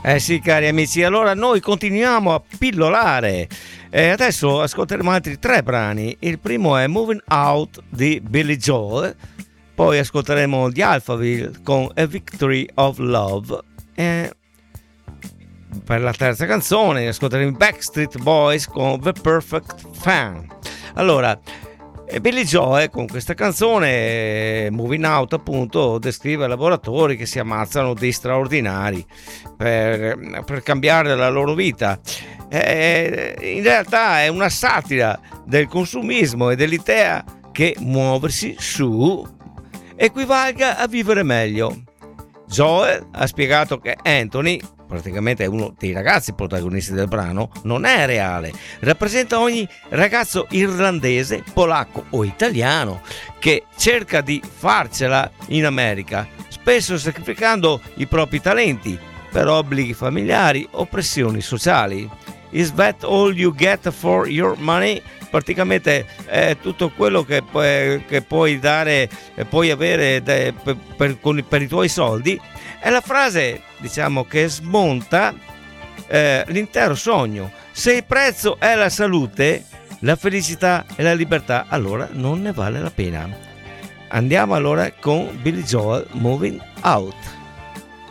Eh sì, cari amici, allora noi continuiamo a pillolare. Adesso ascolteremo altri 3 brani. Il primo è Moving Out di Billy Joel, poi ascolteremo The Alphaville con A Victory of Love. Per la terza canzone ascolteremo i Backstreet Boys con The Perfect Fan. Allora, Billy Joel con questa canzone Moving Out appunto descrive lavoratori che si ammazzano di straordinari per cambiare la loro vita. In realtà è una satira del consumismo e dell'idea che muoversi su equivalga a vivere meglio. Joel ha spiegato che Anthony, praticamente è uno dei ragazzi protagonisti del brano, non è reale, rappresenta ogni ragazzo irlandese, polacco o italiano che cerca di farcela in America, spesso sacrificando i propri talenti per obblighi familiari o pressioni sociali. Is that all you get for your money? Praticamente è tutto quello che puoi dare, puoi avere per i tuoi soldi. È la frase, diciamo, che smonta l'intero sogno. Se il prezzo è la salute, la felicità e la libertà, allora non ne vale la pena. Andiamo allora con Billy Joel, Moving Out.